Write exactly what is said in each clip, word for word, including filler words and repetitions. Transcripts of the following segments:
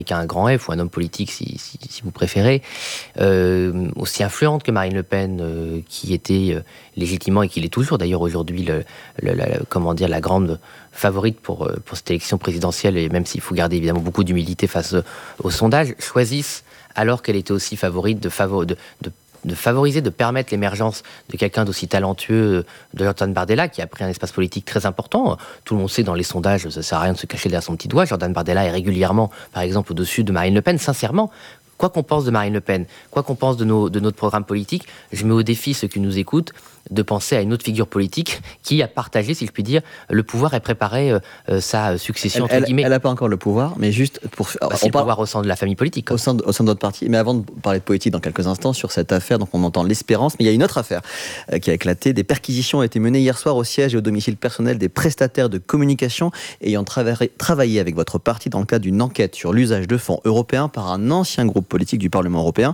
un grand F, ou un homme politique si, si, si vous préférez, euh, aussi influente que Marine Le Pen, euh, qui était euh, légitimement, et qui l'est toujours d'ailleurs aujourd'hui, le, le, la, comment dire, la grande favorite pour, pour cette élection présidentielle, et même s'il faut garder évidemment beaucoup d'humilité face aux sondages, choisissent, alors qu'elle était aussi favorite, de, favor, de, de de favoriser, de permettre l'émergence de quelqu'un d'aussi talentueux, de Jordan Bardella, qui a pris un espace politique très important. Tout le monde sait, dans les sondages, ça ne sert à rien de se cacher derrière son petit doigt. Jordan Bardella est régulièrement, par exemple, au-dessus de Marine Le Pen. Sincèrement, quoi qu'on pense de Marine Le Pen, quoi qu'on pense de, nos, de notre programme politique, je mets au défi ceux qui nous écoutent de penser à une autre figure politique qui a partagé, si je puis dire, le pouvoir et préparé euh, sa succession, elle, entre guillemets. Elle n'a pas encore le pouvoir, mais juste pour... Bah, c'est le pouvoir au sein de la famille politique. Au sein, de, au sein de notre parti. Mais avant de parler de politique dans quelques instants sur cette affaire, donc on entend l'espérance, mais il y a une autre affaire euh, qui a éclaté. Des perquisitions ont été menées hier soir au siège et au domicile personnel des prestataires de communication ayant tra- travaillé avec votre parti dans le cadre d'une enquête sur l'usage de fonds européens par un ancien groupe politique du Parlement européen.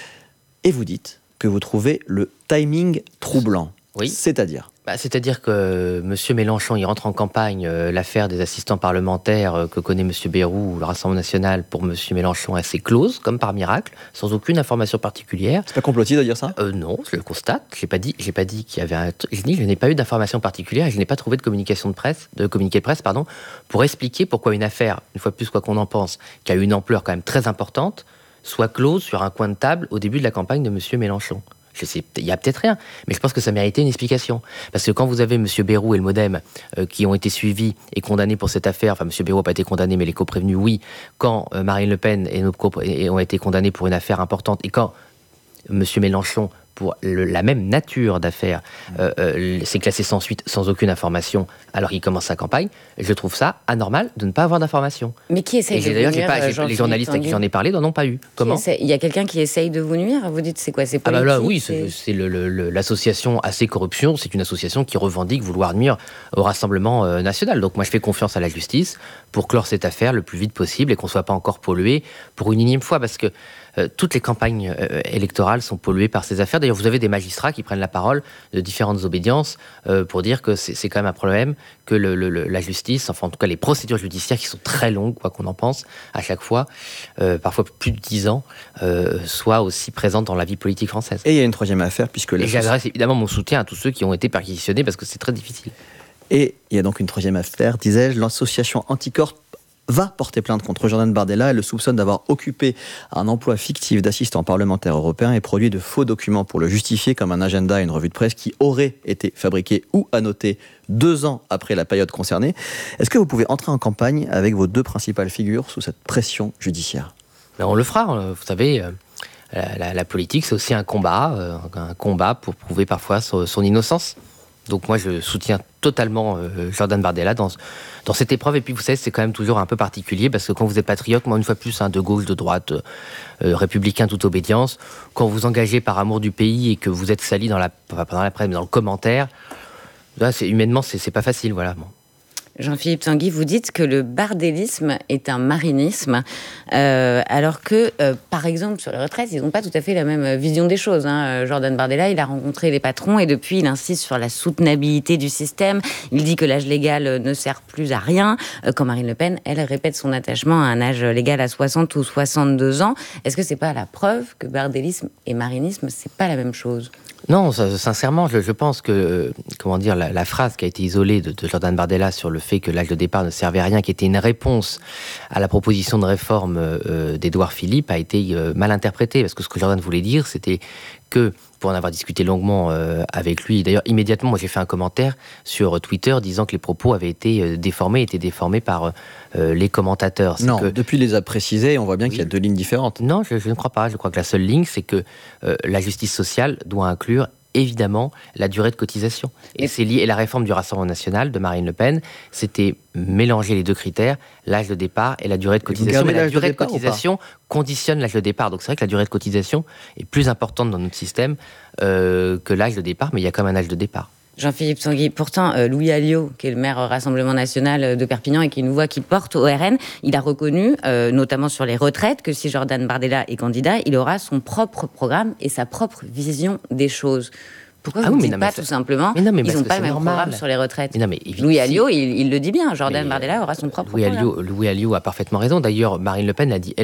Et vous dites que vous trouvez le timing troublant. Oui. C'est-à-dire bah, C'est-à-dire que M. Mélenchon, il rentre en campagne, euh, l'affaire des assistants parlementaires euh, que connaît M. Bayrou, le Rassemblement national, pour M. Mélenchon, assez close, comme par miracle, sans aucune information particulière. C'est pas complotiste de dire ça ? euh, Non, je le constate. Je n'ai pas dit, j'ai pas dit qu'il y avait un... Je dis, je n'ai pas eu d'information particulière et je n'ai pas trouvé de communication de presse, de communiqué de presse, pardon, pour expliquer pourquoi une affaire, une fois de plus, quoi qu'on en pense, qui a eu une ampleur quand même très importante, soit close sur un coin de table au début de la campagne de M. Mélenchon. Je sais, il y a peut-être rien, mais je pense que ça méritait une explication. Parce que quand vous avez M. Bayrou et le Modem euh, qui ont été suivis et condamnés pour cette affaire, enfin M. Bayrou n'a pas été condamné, mais les coprévenus, oui, quand euh, Marine Le Pen et nos coprévenus ont été condamnés pour une affaire importante, et quand M. Mélenchon, pour le, la même nature d'affaires, euh, euh, s'est classé sans suite, sans aucune information, alors qu'il commence sa campagne, je trouve ça anormal de ne pas avoir d'informations. Mais qui essaye de d'ailleurs, vous nuire, pas, j'ai, les journalistes à qui j'en ai parlé n'en ont pas eu. Comment ? Il y a quelqu'un qui essaye de vous nuire ? Vous dites, c'est quoi ? C'est Ah politique ? bah là, oui, c'est, c'est, c'est le, le, le, l'association Assez Corruption, c'est une association qui revendique vouloir nuire au Rassemblement euh, national. Donc moi, je fais confiance à la justice pour clore cette affaire le plus vite possible et qu'on ne soit pas encore pollué pour une énième fois, parce que Euh, toutes les campagnes euh, électorales sont polluées par ces affaires. D'ailleurs, vous avez des magistrats qui prennent la parole de différentes obédiences euh, pour dire que c'est, c'est quand même un problème, que le, le, la justice, enfin en tout cas les procédures judiciaires qui sont très longues, quoi qu'on en pense, à chaque fois, euh, parfois plus de dix ans, euh, soient aussi présentes dans la vie politique française. Et il y a une troisième affaire, puisque... Et j'adresse évidemment mon soutien à tous ceux qui ont été perquisitionnés, parce que c'est très difficile. Et il y a donc une troisième affaire, disais-je, l'association Anticorps va porter plainte contre Jordan Bardella. Elle le soupçonne d'avoir occupé un emploi fictif d'assistant parlementaire européen et produit de faux documents pour le justifier, comme un agenda et une revue de presse qui auraient été fabriqués ou annotés deux ans après la période concernée. Est-ce que vous pouvez entrer en campagne avec vos deux principales figures sous cette pression judiciaire ? Ben on le fera, vous savez... La, la, la politique, c'est aussi un combat, euh, un combat pour prouver parfois son, son innocence. Donc moi, je soutiens totalement euh, Jordan Bardella dans, dans cette épreuve. Et puis, vous savez, c'est quand même toujours un peu particulier, parce que quand vous êtes patriote, moi, une fois de plus, hein, de gauche, de droite, euh, républicain, toute obédience, quand vous engagez par amour du pays et que vous êtes sali dans la, pas dans la presse, mais dans le commentaire, là, c'est, humainement, c'est, c'est pas facile, voilà. Bon. Jean-Philippe Tanguy, vous dites que le bardélisme est un marinisme, euh, alors que, euh, par exemple, sur les retraites, ils n'ont pas tout à fait la même vision des choses. Hein. Jordan Bardella, il a rencontré les patrons et depuis, il insiste sur la soutenabilité du système. Il dit que l'âge légal ne sert plus à rien, euh, quand Marine Le Pen, elle répète son attachement à un âge légal à soixante ou soixante-deux ans. Est-ce que c'est pas la preuve que bardélisme et marinisme, c'est pas la même chose ? Non, ça, sincèrement, je, je pense que, euh, comment dire, la, la phrase qui a été isolée de, de Jordan Bardella sur le fait que l'âge de départ ne servait à rien, qui était une réponse à la proposition de réforme euh, d'Édouard Philippe, a été euh, mal interprétée. Parce que ce que Jordan voulait dire, c'était que, pour en avoir discuté longuement euh, avec lui, d'ailleurs, immédiatement, moi j'ai fait un commentaire sur Twitter disant que les propos avaient été euh, déformés, étaient déformés par euh, les commentateurs. C'est non, que... depuis les a précisés, on voit bien oui. qu'il y a deux lignes différentes. Non, je, je ne crois pas. Je crois que la seule ligne, c'est que euh, la justice sociale doit inclure évidemment la durée de cotisation. Et, et c'est lié, et la réforme du Rassemblement national de Marine Le Pen, c'était mélanger les deux critères, l'âge de départ et la durée de cotisation. Mais la durée de, de cotisation conditionne l'âge de départ. Donc c'est vrai que la durée de cotisation est plus importante dans notre système euh, que l'âge de départ, mais il y a quand même un âge de départ. Jean-Philippe Tanguy, pourtant, euh, Louis Alliot, qui est le maire Rassemblement national de Perpignan et qui nous voit, qui porte au R N, il a reconnu, euh, notamment sur les retraites, que si Jordan Bardella est candidat, il aura son propre programme et sa propre vision des choses. Pourquoi ah vous ne oui, dites pas tout simplement mais non, mais ils n'ont pas le même normal. Programme sur les retraites mais non, mais Louis Alliot, il, il le dit bien, Jordan Bardella aura son propre Louis programme. Alliot, Louis Alliot a parfaitement raison. D'ailleurs, Marine Le Pen a dit